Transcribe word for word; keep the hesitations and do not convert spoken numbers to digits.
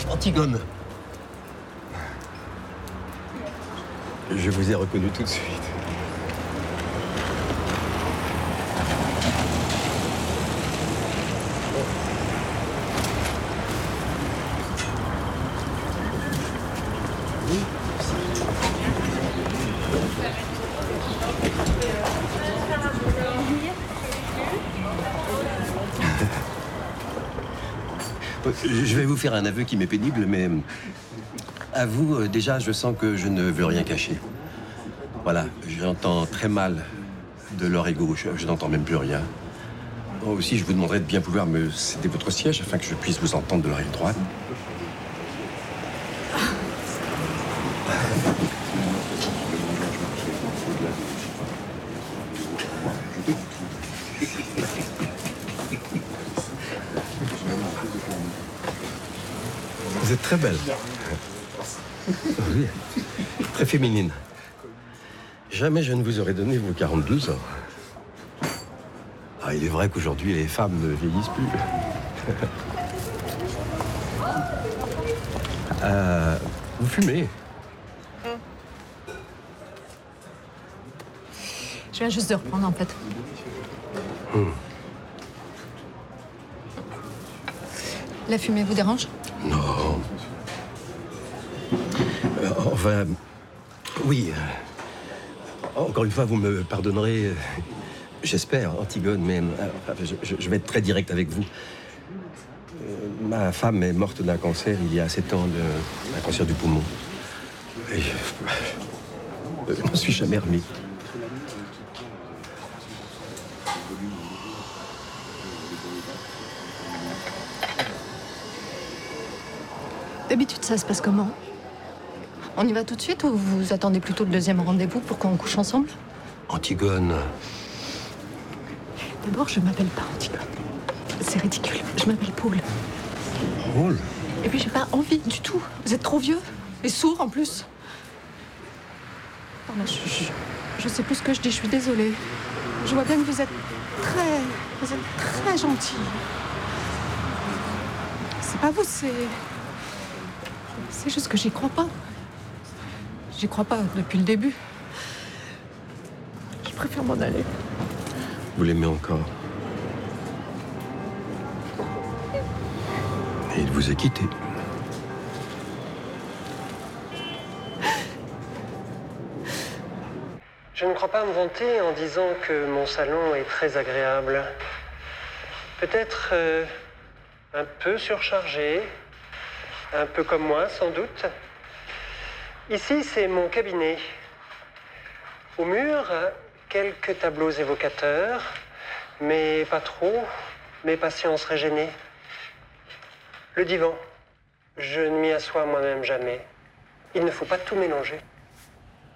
Antigone. Je vous ai reconnu tout de suite. Je vais vous faire un aveu qui m'est pénible, mais à vous, déjà, je sens que je ne veux rien cacher. Voilà, j'entends très mal de l'oreille gauche, je n'entends même plus rien. Aussi, je vous demanderai de bien vouloir me céder votre siège afin que je puisse vous entendre de l'oreille droite. Vous êtes très belle. Oui, très féminine. Jamais je ne vous aurais donné vos quarante-deux ans. Ah, il est vrai qu'aujourd'hui, les femmes ne vieillissent plus. euh, vous fumez? Je viens juste de reprendre, en fait. Hum. La fumée vous dérange? Non. Euh, enfin, oui. Encore une fois, vous me pardonnerez, euh, j'espère, Antigone, mais euh, enfin, je, je, je vais être très direct avec vous. Euh, ma femme est morte d'un cancer il y a sept ans, d'un cancer du poumon. Et je, je m'en suis jamais remis. D'habitude, ça se passe comment? On y va tout de suite ou vous attendez plutôt le deuxième rendez-vous pour qu'on couche ensemble? Antigone. D'abord, je m'appelle pas Antigone. C'est ridicule. Je m'appelle Paul. Paul? Et puis, j'ai pas envie du tout. Vous êtes trop vieux. Et sourd, en plus. Non, mais je, je, je sais plus ce que je dis. Je suis désolée. Je vois bien que vous êtes très... Vous êtes très gentil. C'est pas vous, c'est... C'est juste que j'y crois pas. J'y crois pas depuis le début. Je préfère m'en aller. Vous l'aimez encore? Et il vous a quitté. Je ne crois pas me vanter en disant que mon salon est très agréable. Peut-être euh, un peu surchargé, un peu comme moi sans doute. Ici, c'est mon cabinet. Au mur, quelques tableaux évocateurs, mais pas trop, mes patients seraient gênés. Le divan, je ne m'y assois moi-même jamais. Il ne faut pas tout mélanger.